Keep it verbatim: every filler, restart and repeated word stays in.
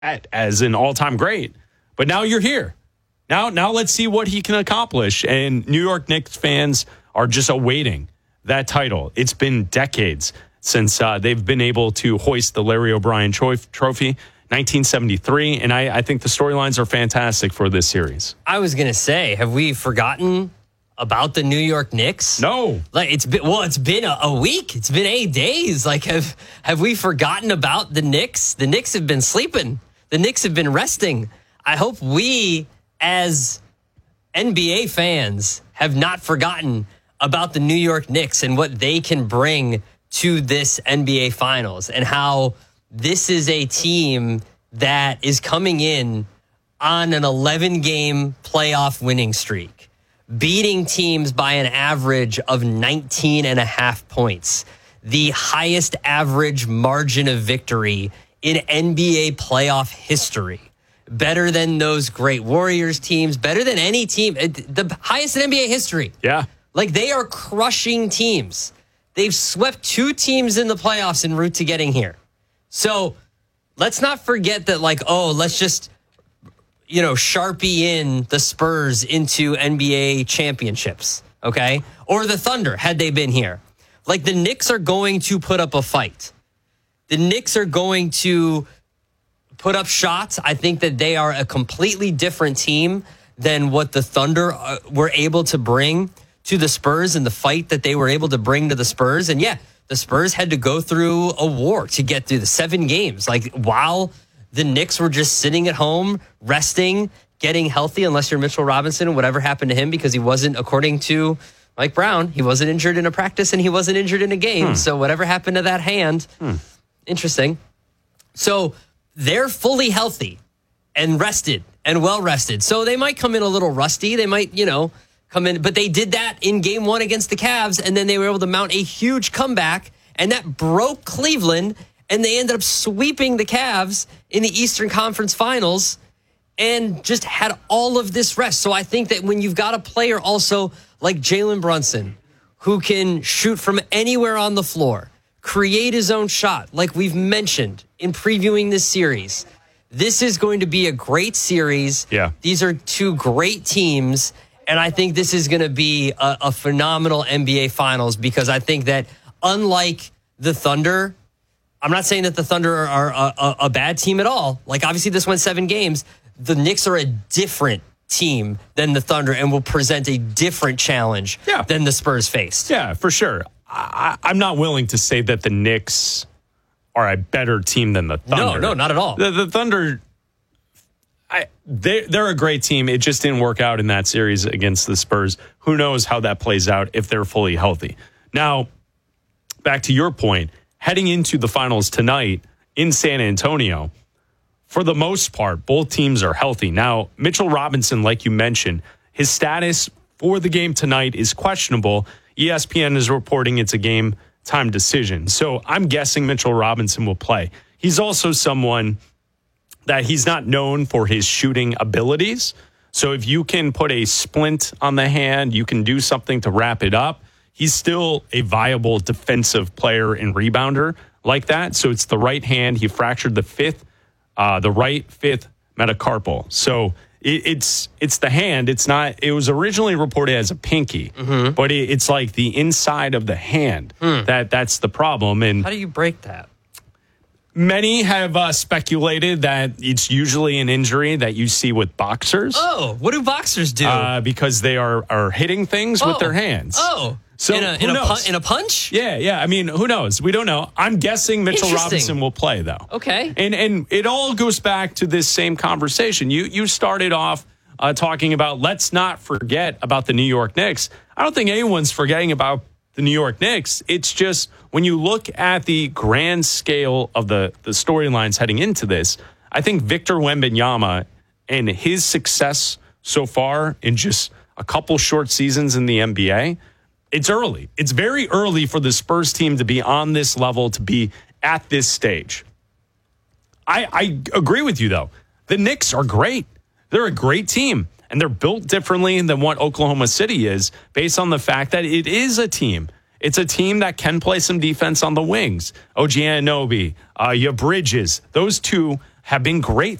as an all-time great. But now you're here. Now, now let's see what he can accomplish. And New York Knicks fans are just awaiting that title. It's been decades since uh, they've been able to hoist the Larry O'Brien Trophy, nineteen seventy-three. And I, I think the storylines are fantastic for this series. I was going to say, have we forgotten about the New York Knicks? No. Like it's been well, it's been a, a week. It's been eight days. Like have have we forgotten about the Knicks? The Knicks have been sleeping. The Knicks have been resting. I hope we, as N B A fans, have not forgotten about the New York Knicks and what they can bring to this N B A Finals and how this is a team that is coming in on an eleven-game playoff winning streak, beating teams by an average of nineteen and a half points, the highest average margin of victory in N B A playoff history. Better than those great Warriors teams, better than any team, the highest in N B A history. Yeah. Like they are crushing teams. They've swept two teams in the playoffs en route to getting here. So let's not forget that, like, oh, let's just, you know, Sharpie in the Spurs into N B A championships, okay? Or the Thunder, had they been here. Like, the Knicks are going to put up a fight. The Knicks are going to put up shots. I think that they are a completely different team than what the Thunder uh, were able to bring to the Spurs and the fight that they were able to bring to the Spurs. And yeah, the Spurs had to go through a war to get through the seven games. Like, while the Knicks were just sitting at home, resting, getting healthy, unless you're Mitchell Robinson and whatever happened to him, because he wasn't, according to Mike Brown, he wasn't injured in a practice and he wasn't injured in a game. Hmm. So whatever happened to that hand, hmm. interesting. So they're fully healthy and rested and well rested. So they might come in a little rusty. They might, you know, come in, but they did that in game one against the Cavs, and then they were able to mount a huge comeback, and that broke Cleveland, and they ended up sweeping the Cavs in the Eastern Conference Finals and just had all of this rest. So I think that when you've got a player also like Jalen Brunson, who can shoot from anywhere on the floor, create his own shot, like we've mentioned in previewing this series, this is going to be a great series. Yeah. These are two great teams. And I think this is going to be a, a phenomenal N B A Finals, because I think that unlike the Thunder, I'm not saying that the Thunder are, are a, a bad team at all. Like, obviously this went seven games. The Knicks are a different team than the Thunder and will present a different challenge yeah. than the Spurs faced. Yeah, for sure. I, I'm not willing to say that the Knicks are a better team than the Thunder. No, no, not at all. The, the Thunder, I, they, they're a great team. It just didn't work out in that series against the Spurs. Who knows how that plays out if they're fully healthy. Now, back to your point, heading into the finals tonight in San Antonio, for the most part, both teams are healthy. Now, Mitchell Robinson, like you mentioned, his status for the game tonight is questionable. E S P N is reporting it's a game time decision. So I'm guessing Mitchell Robinson will play. He's also someone that he's not known for his shooting abilities. So if you can put a splint on the hand, you can do something to wrap it up. He's still a viable defensive player and rebounder like that. So it's the right hand. He fractured the fifth, uh, the right fifth metacarpal. So it, it's it's the hand. It's not. It was originally reported as a pinky, mm-hmm. but it, it's like the inside of the hand. Mm. That that's the problem. And how do you break that? Many have uh, speculated that it's usually an injury that you see with boxers. Oh, what do boxers do? Uh, because they are, are hitting things oh. with their hands. Oh, so in a, who in, knows? A pu- in a punch? Yeah, yeah. I mean, who knows? We don't know. I'm guessing Mitchell Robinson will play, though. Okay. And and it all goes back to this same conversation. You you started off uh, talking about let's not forget about the New York Knicks. I don't think anyone's forgetting about the New York Knicks. It's just when you look at the grand scale of the, the storylines heading into this, I think Victor Wembanyama and his success so far in just a couple short seasons in the N B A, it's early. It's very early for the Spurs team to be on this level, to be at this stage. I, I agree with you, though. The Knicks are great. They're a great team. And they're built differently than what Oklahoma City is, based on the fact that it is a team. It's a team that can play some defense on the wings. O G Anunoby, uh, you have Bridges. Those two have been great